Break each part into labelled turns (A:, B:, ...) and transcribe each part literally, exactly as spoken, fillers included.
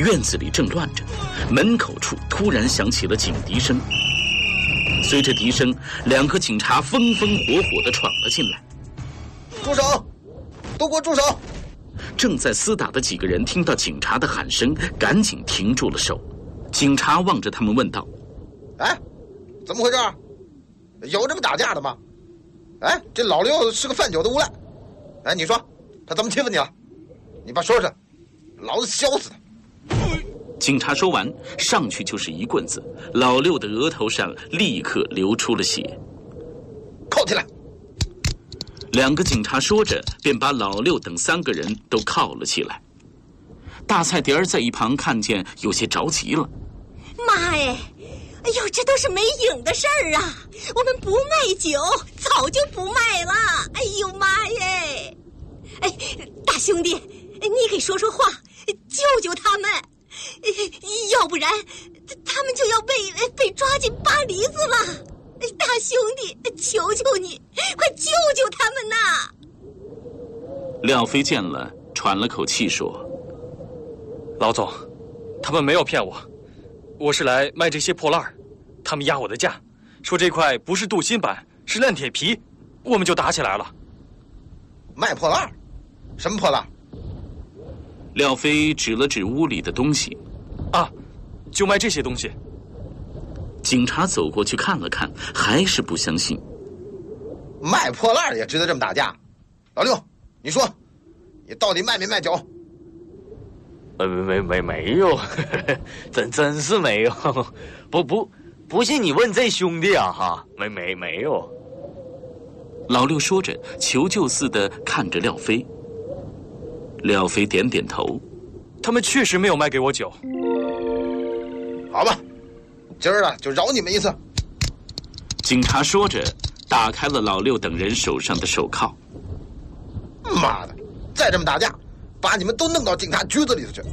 A: 院子里正乱着，门口处突然响起了警笛声。随着笛声，两个警察风风火火地闯了进来。
B: 住手！都给我住手！
A: 正在厮打的几个人听到警察的喊声，赶紧停住了手。警察望着他们问道：
B: 哎，怎么回事？有这么打架的吗？哎，这老六是个贩酒的无赖。哎，你说他怎么欺负你了？你把说说，老子削死他！
A: 警察说完，上去就是一棍子，老六的额头上立刻流出了血。
B: 铐起来！
A: 两个警察说着，便把老六等三个人都铐了起来。大菜碟儿在一旁看见，有些着急了。
C: 妈哎，哎呦，这都是没影的事儿啊！我们不卖酒，早就不卖了。哎呦妈耶！哎，大兄弟，你给说说话，救救他们，要不然他们就要被被抓进巴黎子了。大兄弟，求求你，快救救他们呐！
A: 廖飞见了，喘了口气说：
D: 老总，他们没有骗我，我是来卖这些破烂儿，他们压我的价，说这块不是镀锌板，是烂铁皮，我们就打起来了。
B: 卖破烂？什么破烂？
A: 廖飞指了指屋里的东西。
D: 啊，就卖这些东西。
A: 警察走过去看了看，还是不相信。
B: 卖破烂也值得这么打架？老六，你说，你到底卖没卖酒？
E: 呃，没没没有，真真是没有。不不，不信你问这兄弟啊哈，没没没有。
A: 老六说着，求救似的看着廖飞。廖飞点点头，
D: 他们确实没有卖给我酒。
B: 好吧，今儿啊就饶你们一次。
A: 警察说着，打开了老六等人手上的手铐。
B: 妈的，再这么打架，把你们都弄到警察局子里头去。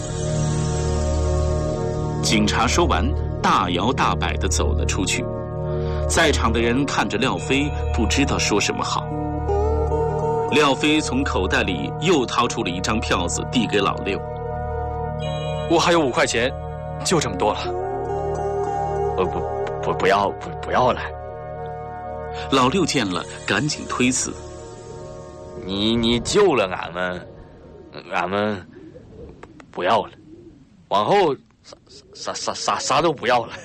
A: 警察说完，大摇大摆地走了出去。在场的人看着廖飞，不知道说什么好。廖飞从口袋里又掏出了一张票子，递给老六。
D: 我还有五块钱，就这么多了。
E: 不不不不要不不要了。
A: 老六见了，赶紧推辞。
E: 你你救了俺们，俺们不要了，往后啥啥啥啥啥都不要了。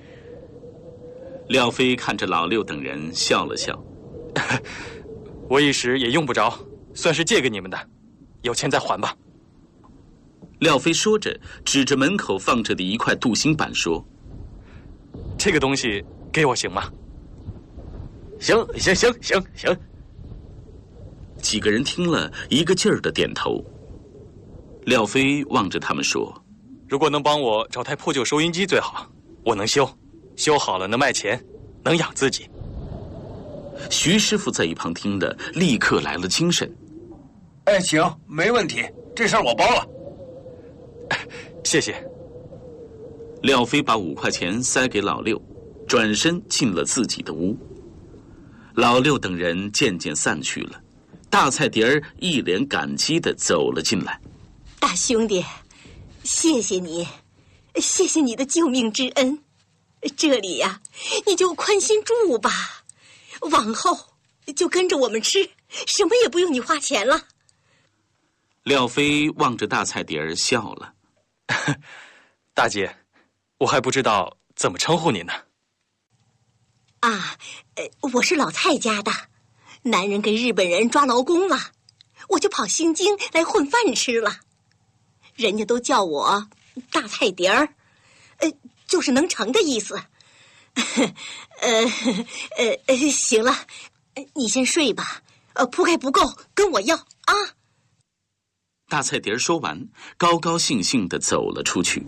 A: 廖飞看着老六等人笑了笑。
D: 我一时也用不着，算是借给你们的，有钱再还吧。
A: 廖飞说着，指着门口放着的一块镀锌板说：
D: 这个东西给我行吗？
E: 行行行行行。
A: 几个人听了，一个劲儿的点头。廖飞望着他们说：
D: 如果能帮我找台破旧收音机最好，我能修，修好了能卖钱，能养自己。
A: 徐师傅在一旁听了，立刻来了精神。
F: 哎，行，没问题，这事儿我包了。
D: 谢谢。
A: 廖飞把五块钱塞给老六，转身进了自己的屋。老六等人渐渐散去了，大菜碟儿一脸感激地走了进来。
C: 大兄弟，谢谢你，谢谢你的救命之恩。这里呀、啊，你就宽心住吧，往后就跟着我们吃，什么也不用你花钱了。
A: 廖飞望着大菜碟儿笑了。
D: 大姐，我还不知道怎么称呼你呢。
C: 啊，呃，我是老蔡家的，男人给日本人抓劳工了，我就跑新京来混饭吃了。人家都叫我大菜碟儿，呃，就是能成的意思。呃呃呃，行了，你先睡吧，呃，铺盖不够跟我要啊。
A: 大菜碟儿说完，高高兴兴地走了出去。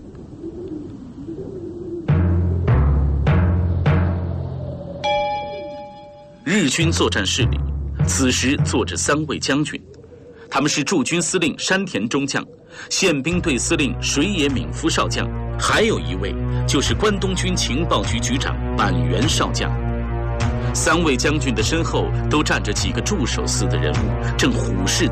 A: 日军作战室里，此时坐着三位将军，他们是驻军司令山田中将、宪兵队司令水野敏夫少将，还有一位就是关东军情报局局长板垣少将。三位将军的身后都站着几个助手似的人物，正虎视